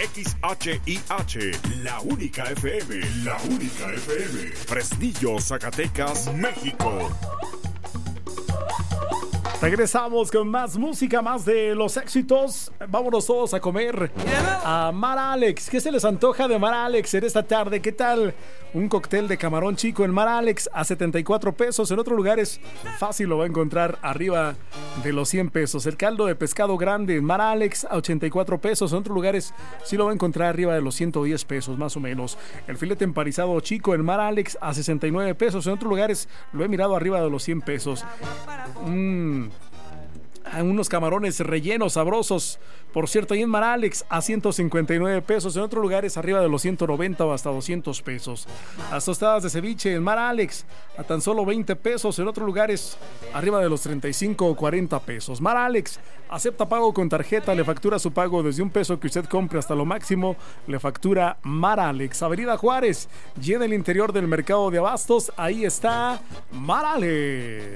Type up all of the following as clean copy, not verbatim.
XHIH, la única FM, la única FM. Fresnillo, Zacatecas, México. Regresamos con más música, más de los éxitos. Vámonos todos a comer a Mar Alex. ¿Qué se les antoja de Mar Alex en esta tarde? ¿Qué tal? Un cóctel de camarón chico en Mar Alex a 74 pesos. En otros lugares fácil lo va a encontrar arriba de los 100 pesos. El caldo de pescado grande en Mar Alex a 84 pesos. En otros lugares sí lo va a encontrar arriba de los 110 pesos más o menos. El filete empanizado chico en Mar Alex a 69 pesos. En otros lugares lo he mirado arriba de los 100 pesos. Unos camarones rellenos sabrosos, por cierto, ahí en Mar Alex a 159 pesos. En otros lugares arriba de los 190 o hasta 200 pesos. Las tostadas de ceviche en Mar Alex a tan solo 20 pesos. En otros lugares arriba de los 35 o 40 pesos. Mar Alex acepta pago con tarjeta. Le factura su pago desde $1 que usted compre hasta lo máximo. Le factura Mar Alex. Avenida Juárez, y en el interior del mercado de abastos, ahí está Mar Alex.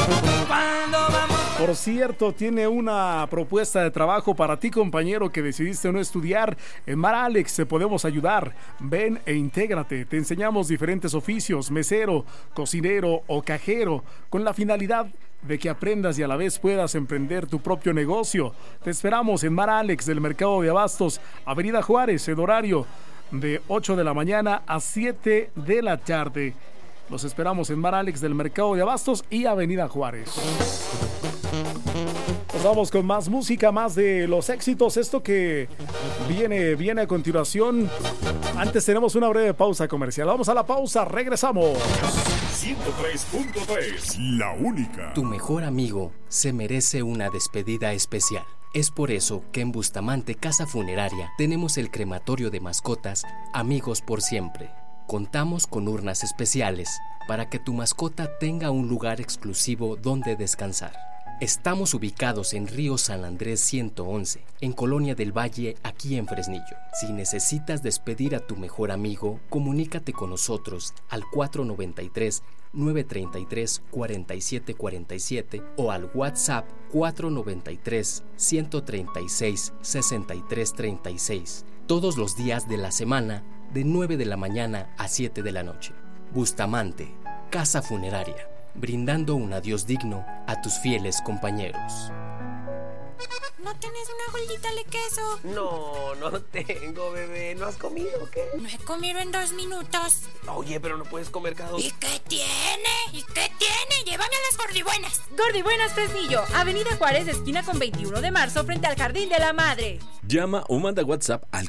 Por cierto, tiene una propuesta de trabajo para ti, compañero, que decidiste no estudiar. En Mar Alex te podemos ayudar. Ven e intégrate. Te enseñamos diferentes oficios: mesero, cocinero o cajero, con la finalidad de que aprendas y a la vez puedas emprender tu propio negocio. Te esperamos en Mar Alex del Mercado de Abastos, Avenida Juárez, en horario de 8 de la mañana a 7 de la tarde. Los esperamos en Mar Alex del Mercado de Abastos y Avenida Juárez. Nos vamos con más música, más de los éxitos. Esto que viene a continuación. Antes tenemos una breve pausa comercial. Vamos a la pausa, regresamos. 103.3, la única. Tu mejor amigo se merece una despedida especial. Es por eso que en Bustamante Casa Funeraria tenemos el crematorio de mascotas Amigos por Siempre. Contamos con urnas especiales para que tu mascota tenga un lugar exclusivo donde descansar. Estamos ubicados en Río San Andrés 111, en Colonia del Valle, aquí en Fresnillo. Si necesitas despedir a tu mejor amigo, comunícate con nosotros al 493-933-4747 o al WhatsApp 493-136-6336, todos los días de la semana, de 9 de la mañana a 7 de la noche. Bustamante, Casa Funeraria, brindando un adiós digno a tus fieles compañeros. ¿No tienes una gordita de queso? No tengo, bebé. ¿No has comido o qué? No he comido en 2 minutos. Oye, pero no puedes comer cada dos. ¿Y qué tiene? Llévame a las gordibuenas. Gordibuenas Fresnillo, Avenida Juárez, esquina con 21 de marzo, frente al Jardín de la Madre. Llama o manda WhatsApp al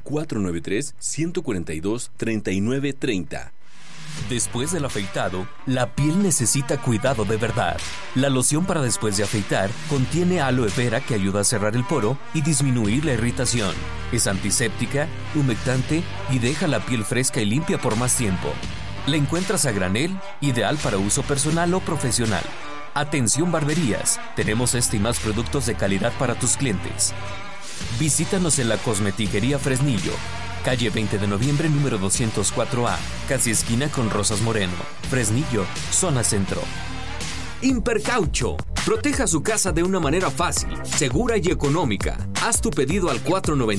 493-142-3930. Después del afeitado, la piel necesita cuidado de verdad. La loción para después de afeitar contiene aloe vera que ayuda a cerrar el poro y disminuir la irritación. Es antiséptica, humectante y deja la piel fresca y limpia por más tiempo. La encuentras a granel, ideal para uso personal o profesional. Atención barberías, tenemos este y más productos de calidad para tus clientes. Visítanos en la Cosmetiquería Fresnillo, calle 20 de noviembre, número 204A, casi esquina con Rosas Moreno, Fresnillo, zona centro. Impercaucho. Proteja su casa de una manera fácil, segura y económica. Haz tu pedido al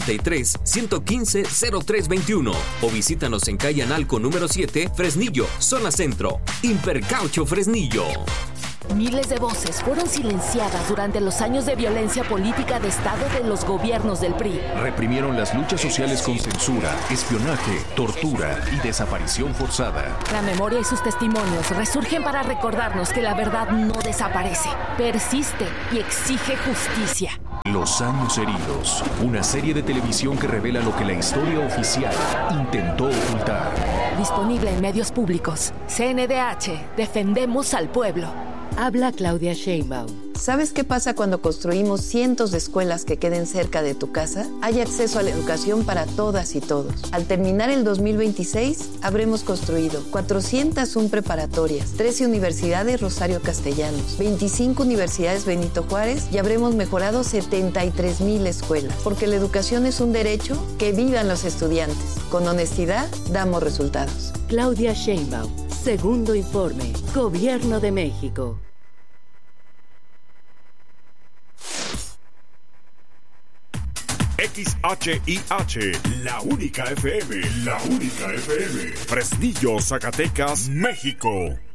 493-115-0321 o visítanos en calle Analco número 7, Fresnillo, zona centro. Impercaucho Fresnillo. Miles de voces fueron silenciadas durante los años de violencia política de Estado de los gobiernos del PRI. Reprimieron las luchas sociales con censura, espionaje, tortura y desaparición forzada. La memoria y sus testimonios resurgen para recordarnos que la verdad no desaparece, persiste y exige justicia. Los años heridos, una serie de televisión que revela lo que la historia oficial intentó ocultar. Disponible en medios públicos. CNDH, defendemos al pueblo. Habla Claudia Sheinbaum. ¿Sabes qué pasa cuando construimos cientos de escuelas que queden cerca de tu casa? Hay acceso a la educación para todas y todos. Al terminar el 2026, habremos construido 401 preparatorias, 13 universidades Rosario Castellanos, 25 universidades Benito Juárez y habremos mejorado 73,000 escuelas. Porque la educación es un derecho, que vivan los estudiantes. Con honestidad, damos resultados. Claudia Sheinbaum, segundo informe, Gobierno de México. XHIH, La Única FM, La Única FM. Fresnillo, Zacatecas, México.